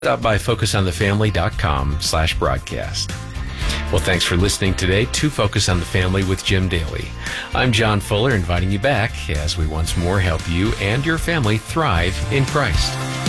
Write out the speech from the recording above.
stop by focusonthefamily.com/broadcast. Well, thanks for listening today to Focus on the Family with Jim Daly. I'm John Fuller, inviting you back as we once more help you and your family thrive in Christ.